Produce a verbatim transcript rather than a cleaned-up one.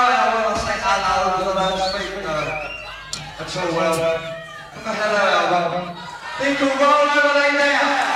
right, I want to say hello, because I don't speak uh, at all well. What the hell are you? Think of all over there now.